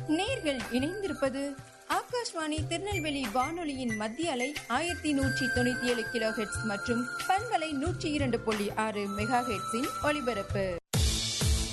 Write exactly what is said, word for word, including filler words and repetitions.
நேர்கள் இணைந்திருப்பது ஆகாஷ்வாணி திருநெல்வேலி வானொலியின் மத்திய அலை ஆயிரத்தி நூற்றி தொண்ணூத்தி ஏழு கிலோ ஹெர்ட்ஸ் மற்றும் பண்பலை நூற்றி இரண்டு புள்ளி ஆறு மெகா ஹெர்ட்ஸின் ஒலிபரப்பு.